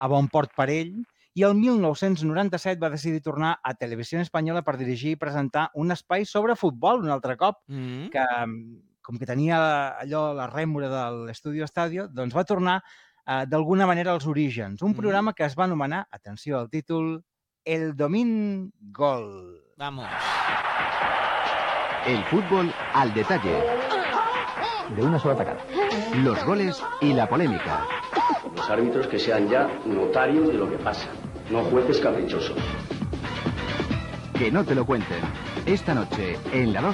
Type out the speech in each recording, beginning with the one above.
a bon port per ell, i el 1997 va decidir tornar a Televisió Espanyola per dirigir i presentar un espai sobre futbol un altre cop, que com que tenia allò, la rèmora de l'Estudio Estadio, doncs va tornar d'alguna manera als orígens. Un programa que es va anomenar, atenció al títol, El Domingol. Vamos. El fútbol al detalle. De una sola tacada. Los goles y la polémica. Los árbitros que sean ya notarios de lo que pasa, no jueces caprichosos. Que no te lo cuenten. Esta noche, en la 2...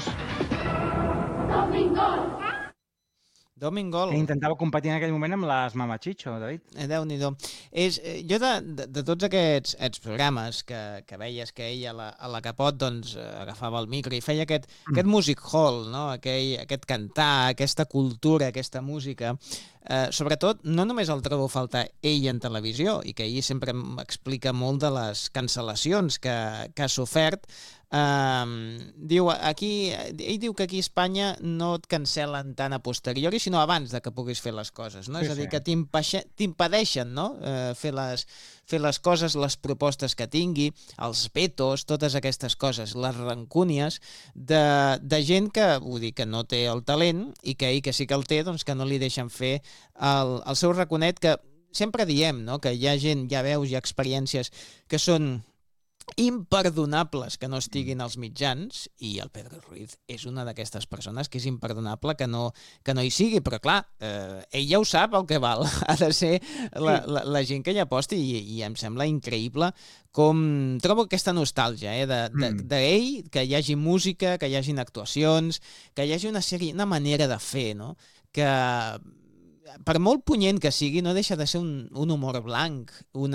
Domingol. Que intentava competir en aquell moment amb les Mamachicho, David. Déu-n'hi-do. Jo de tots aquests programes que veies que ell a la Capot doncs, agafava el micro i feia aquest music hall, no? Aquest cantar, aquesta cultura, aquesta música, sobretot no només el trobo a faltar ell en televisió i que ell sempre m'explica molt de les cancel·lacions que ha sofert. Ell diu que aquí a Espanya no et cancel·len tant a posteriori sinó abans de que puguis fer les coses, no? És a dir, que t'impedeixen, no? fer les coses, les propostes que tingui, els vetos, totes aquestes coses, les rancúnies de gent que, vull dir, que no té el talent i que ell que sí que el té, doncs que no li deixen fer el seu raconet, que sempre diem, no? Que hi ha gent, hi ha veus, hi ha experiències que són imperdonables que no estiguin als mitjans, i el Pedro Ruiz és una d'aquestes persones que és imperdonable que no hi sigui, però clar, ell ja ho sap el que val, ha de ser la gent que hi aposti, i em sembla increïble com trobo aquesta nostàlgia d'ell, que hi hagi música, que hi hagin actuacions, que hi hagi una manera de fer, no? Que per molt punyent que sigui, no deixa de ser un humor blanc,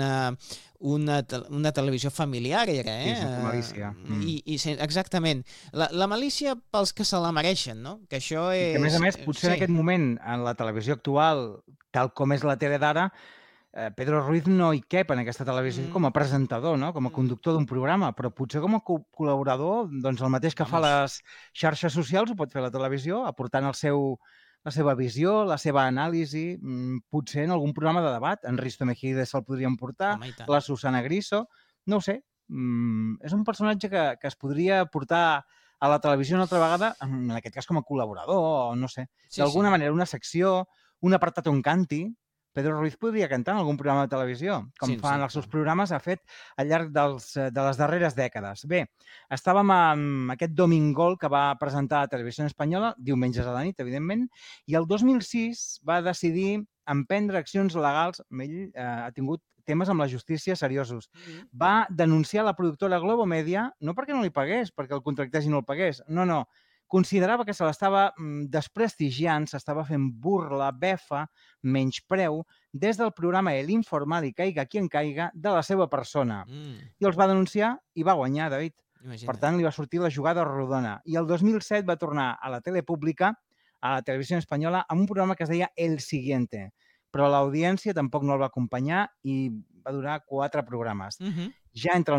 una televisió familiar era, Sí, sense malícia. Exactament. La malícia pels que se la mereixen, no? Que això és... I que, a més, potser en aquest moment, en la televisió actual, tal com és la tele d'ara, Pedro Ruiz no hi cap en aquesta televisió com a presentador, no? Com a conductor d'un programa, però potser com a col·laborador, doncs el mateix que fa les xarxes socials ho pot fer la televisió, aportant la seva visió, la seva anàlisi, potser en algun programa de debat. En Risto Mejide se'l podrien portar, la Susana Griso, no ho sé. És un personatge que es podria portar a la televisió una altra vegada, en aquest cas com a col·laborador, o no sé. D'alguna manera, una secció, un apartat on canti. Pedro Ruiz podria cantar en algun programa de televisió, com fan els seus programes, ha fet al llarg de les darreres dècades. Bé, estàvem amb aquest Domingol que va presentar a Televisió Espanyola, diumenges a la nit, evidentment, i el 2006 va decidir emprendre accions legals. Ell ha tingut temes amb la justícia seriosos. Va denunciar la productora Globo Media, no perquè no li pagués, perquè el contractés i no el pagués, no. Considerava que se l'estava desprestigiant, s'estava fent burla, befa, menyspreu, des del programa El Informal i Caiga quien caiga de la seva persona. I els va denunciar i va guanyar, David. Per tant, li va sortir la jugada rodona. I el 2007 va tornar a la tele pública, a la Televisió Espanyola, amb un programa que es deia El Siguiente. Però l'audiència tampoc no el va acompanyar i va durar 4 programes. Ja entre el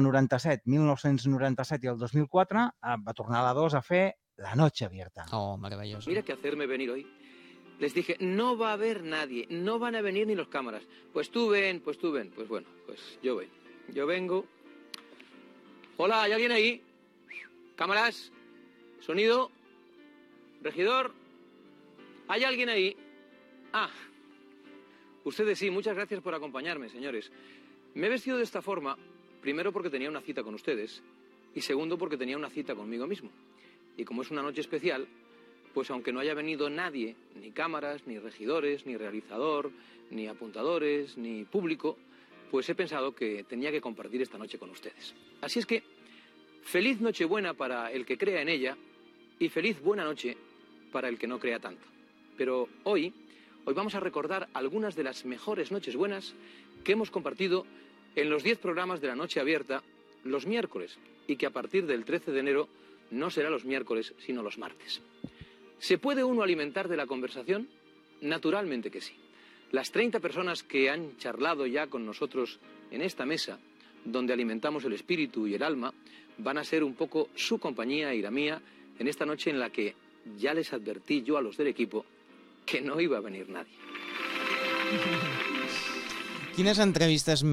1997 i el 2004 va tornar a la 2 a fer La Noche Abierta. Oh, maravilloso. Mira que hacerme venir hoy. Les dije, no va a haber nadie, no van a venir ni los cámaras. Pues tú ven. Pues bueno, pues yo ven. Yo vengo. Hola, ¿hay alguien ahí? Cámaras, sonido, regidor. ¿Hay alguien ahí? Ah, ustedes sí, muchas gracias por acompañarme, señores. Me he vestido de esta forma, primero porque tenía una cita con ustedes y segundo porque tenía una cita conmigo mismo. Y como es una noche especial, pues aunque no haya venido nadie, ni cámaras, ni regidores, ni realizador, ni apuntadores, ni público, pues he pensado que tenía que compartir esta noche con ustedes. Así es que, feliz Nochebuena para el que crea en ella y feliz buena noche para el que no crea tanto. Pero hoy vamos a recordar algunas de las mejores noches buenas que hemos compartido en los 10 programas de La Noche Abierta los miércoles y que a partir del 13 de enero no será los miércoles, sino los martes. ¿Se puede uno alimentar de la conversación? Naturalmente que sí. Las 30 personas que han charlado ya con nosotros en esta mesa, donde alimentamos el espíritu y el alma, van a ser un poco su compañía y la mía en esta noche en la que ya les advertí yo a los del equipo que no iba a venir nadie. Quines entrevistes